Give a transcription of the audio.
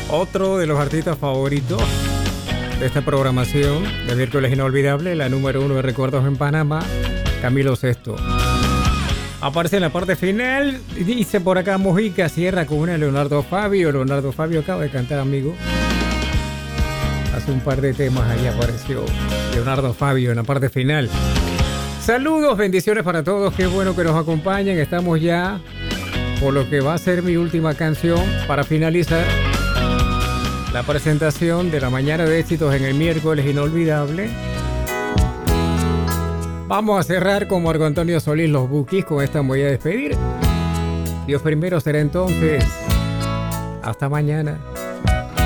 Otro de los artistas favoritos de esta programación de Miércoles Inolvidable, la número 1 de recuerdos en Panamá, Camilo Sesto. Aparece en la parte final, dice por acá Mojica, cierra con una Leonardo Fabio. Leonardo Fabio acaba de cantar, amigo. Hace un par de temas ahí apareció Leonardo Fabio en la parte final. Saludos, bendiciones para todos, qué bueno que nos acompañen. Estamos ya por lo que va a ser mi última canción para finalizar la presentación de la mañana de éxitos en el Miércoles Inolvidable. Vamos a cerrar con Marco Antonio Solís, Los Bukis. Con esta me voy a despedir. Dios primero será entonces. Hasta mañana.